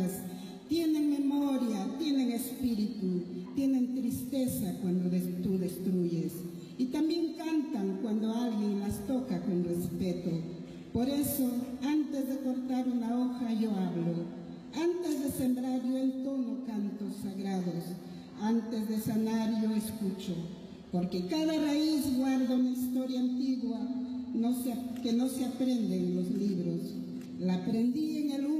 tienen memoria, tienen espíritu, tienen tristeza cuando tú destruyes. Y también cantan cuando alguien las toca con respeto. Por eso, antes de cortar una hoja yo hablo, antes de sembrar yo entono cantos sagrados, antes de sanar yo escucho, porque cada raíz guarda una historia antigua que no se aprende en los libros. La aprendí en el